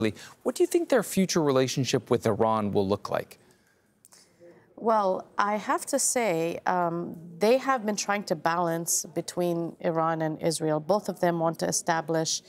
What do you think their future relationship with Iran will look like? Well, I have to say, they have been trying to balance between Iran and Israel. Both of them want to establish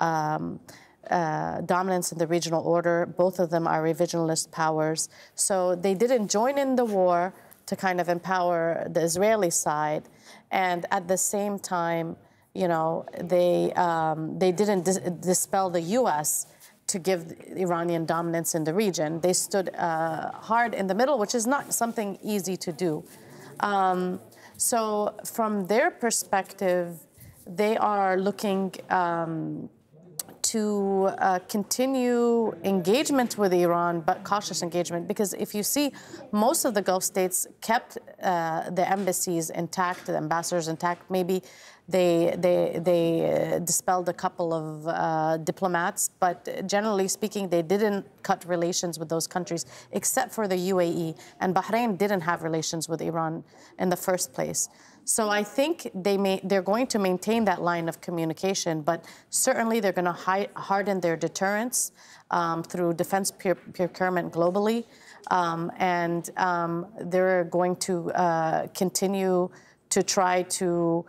dominance in the regional order. Both of them are revisionist powers. So they didn't join in the war to kind of empower the Israeli side. And at the same time, you know, they didn't dispel the U.S. to give Iranian dominance in the region. They stood hard in the middle, which is not something easy to do. So from their perspective, they are looking to continue engagement with Iran, but cautious engagement, because if you see, most of the Gulf states kept the embassies intact, the ambassadors intact. Maybe they dispelled a couple of diplomats, but generally speaking, they didn't cut relations with those countries, except for the UAE. And Bahrain didn't have relations with Iran in the first place. So I think they're going to maintain that line of communication, but certainly they're going to harden their deterrence through defense procurement globally, and they're going to continue to try to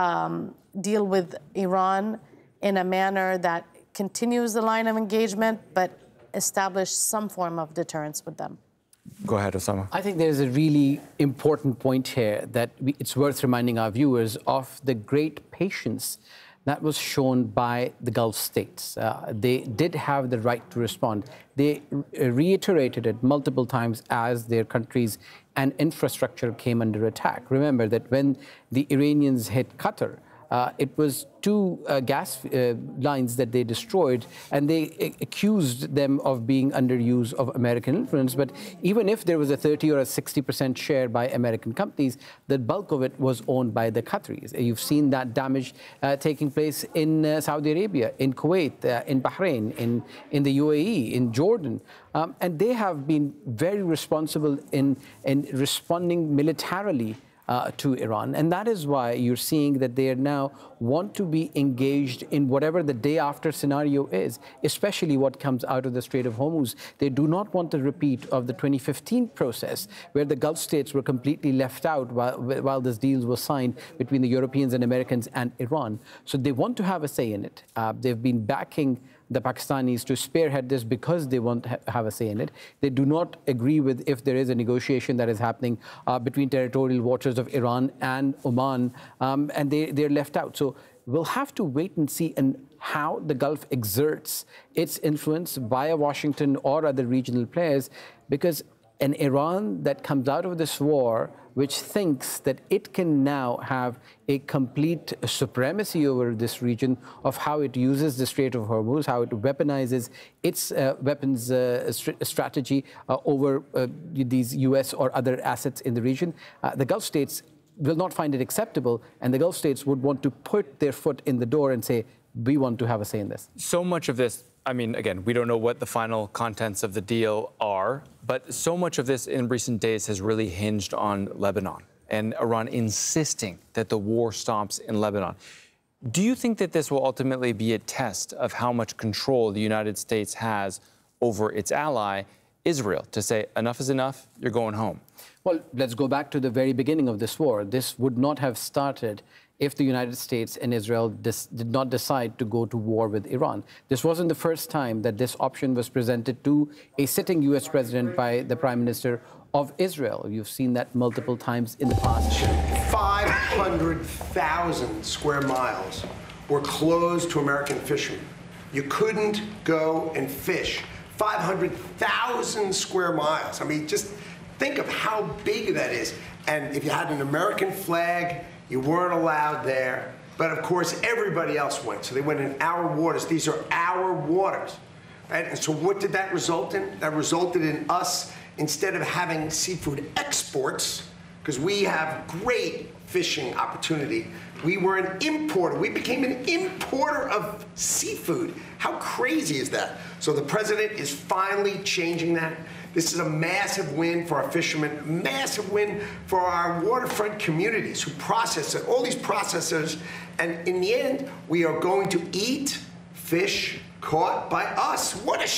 deal with Iran in a manner that continues the line of engagement, but establish some form of deterrence with them. Go ahead, Osama. I think there's a really important point here that it's worth reminding our viewers of the great patience that was shown by the Gulf states. They did have the right to respond. They reiterated it multiple times as their countries and infrastructure came under attack. Remember that when the Iranians hit Qatar, it was two gas lines that they destroyed, and they accused them of being under use of American influence. But even if there was a 30 or a 60% share by American companies, the bulk of it was owned by the Qataris. You've seen that damage taking place in Saudi Arabia, in Kuwait, in Bahrain, in the UAE, in Jordan. And they have been very responsible in responding militarily to Iran. And that is why you're seeing that they now want to be engaged in whatever the day after scenario is, especially what comes out of the Strait of Hormuz. They do not want a repeat of the 2015 process, where the Gulf states were completely left out while this deal was signed between the Europeans and Americans and Iran. So they want to have a say in it. They've been backing the Pakistanis to spearhead this because they want to have a say in it. They do not agree with if there is a negotiation that is happening between territorial waters of Iran and Oman, and they're left out. So we'll have to wait and see how the Gulf exerts its influence via Washington or other regional players, because an Iran that comes out of this war, which thinks that it can now have a complete supremacy over this region of how it uses the Strait of Hormuz, how it weaponizes its weapons strategy over these U.S. or other assets in the region, the Gulf states will not find it acceptable, and the Gulf states would want to put their foot in the door and say, we want to have a say in this. So much of this, I mean, again, we don't know what the final contents of the deal are, but so much of this in recent days has really hinged on Lebanon and Iran insisting that the war stops in Lebanon. Do you think that this will ultimately be a test of how much control the United States has over its ally, Israel, to say enough is enough, you're going home? Well, let's go back to the very beginning of this war. This would not have started if the United States and Israel did not decide to go to war with Iran. This wasn't the first time that this option was presented to a sitting U.S. president by the Prime Minister of Israel. You've seen that multiple times in the past. 500,000 square miles were closed to American fishermen. You couldn't go and fish. 500,000 square miles. I mean, just think of how big that is. And if you had an American flag, you weren't allowed there. But of course, everybody else went. So they went in our waters. These are our waters. Right? And so what did that result in? That resulted in us, instead of having seafood exports, because we have great fishing opportunity, we were an importer. We became an importer of seafood. How crazy is that? So the president is finally changing that. This is a massive win for our fishermen, massive win for our waterfront communities who process it, all these processors. And in the end, we are going to eat fish caught by us. What a